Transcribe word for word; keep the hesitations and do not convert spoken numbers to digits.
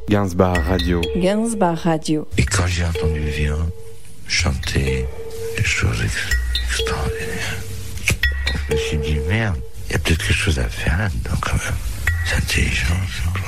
Gainsbar Radio. Gainsbar Radio. Et quand j'ai entendu Vian chanter des choses ex- extraordinaires, je me suis dit, merde, il y a peut-être quelque chose à faire là-dedans quand même. C'est intelligent, je crois.